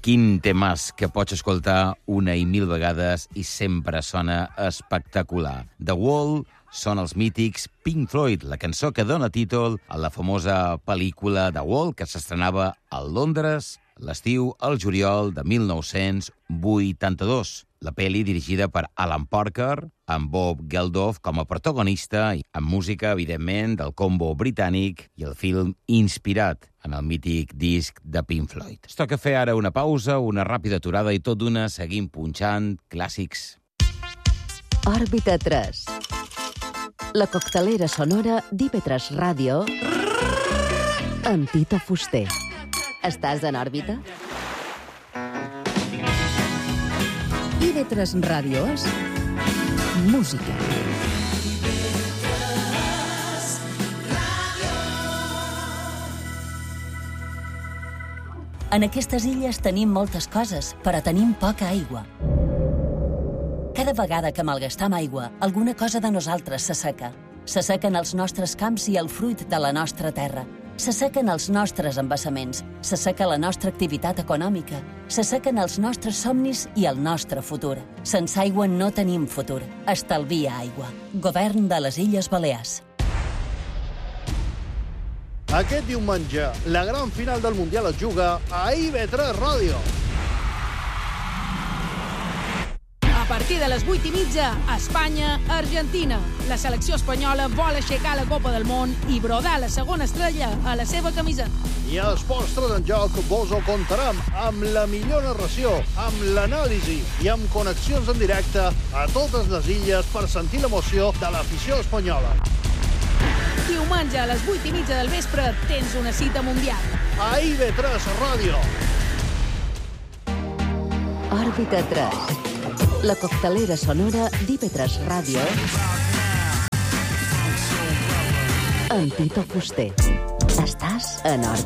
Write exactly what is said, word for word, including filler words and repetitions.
Quin temes que pots escoltar una i mil vegades i sempre sona espectacular. The Wall són els mítics Pink Floyd, la cançó que dona títol a la famosa pel·lícula The Wall, que s'estrenava a Londres l'estiu al juliol de mil nou-cents vuitanta-dos. La pel·li dirigida per Alan Parker, amb Bob Geldof com a protagonista, i amb música, evidentment, del combo britànic, i el film inspirat en el mític disc de Pink Floyd. Es toca fer ara una pausa, una ràpida aturada, i tot d'una seguim punxant clàssics. Òrbita tres. La coctelera sonora d'I V tres Ràdio amb Tito Fuster. Estàs en òrbita? I V tres Ràdio és música. En aquestes illes tenim moltes coses, però tenim poca aigua. Cada vegada que malgastam aigua, alguna cosa de nosaltres s'asseca. S'assequen els nostres camps i el fruit de la nostra terra. S'assequen els nostres embassaments, s'asseca la nostra activitat econòmica, s'assequen els nostres somnis i el nostre futur. Sense aigua no tenim futur. Estalvia aigua. Govern de les Illes Balears. Aquest diumenge, la gran final del Mundial es juga a I V tres Ràdio. A partir de les vuit i mitja, Espanya-Argentina. La selecció espanyola vol aixecar la Copa del Món i brodar la segona estrella a la seva camiseta. I a Esports tres en Joc vos ho contarem amb la millor narració, amb l'anàlisi i amb connexions en directe a totes les illes per sentir l'emoció de l'afició espanyola. Diumenge a les vuit i mitja del vespre tens una cita mundial. A I V tres Ràdio. Òrbita tres. La coctelera sonora d'I V tres Ràdio amb Tito Fuster. Estàs en òrbita.